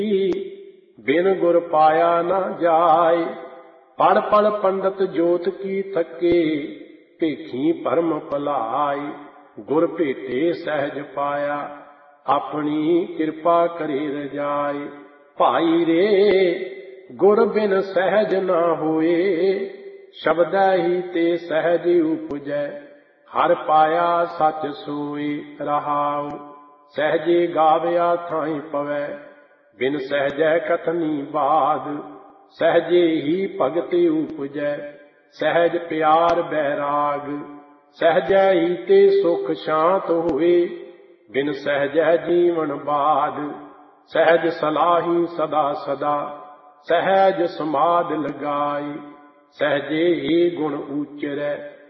बिन गुर पाया न जाय। पढ़ पढ़ पंडित जोत की थके, भेखी परम भलाई। गुर भेटे सहज पाया, अपनी कृपा करे रजाय। भाई रे गुर बिन सहज न होए, शब्दै ही ते सहज उपजै। हर पाया सच सोए रहाओ, सहजे गावया थाई पवै। बिन सहजै कथनी बाध, सहजे ही भगत उपजै। सहज प्यार बैराग, सहजै ही ते सुख शांत होए। बिन सहजै जीवन बाध, सहज सलाही सदा सदा। सहज समाध लगाई, सहजे ही गुण उचरै।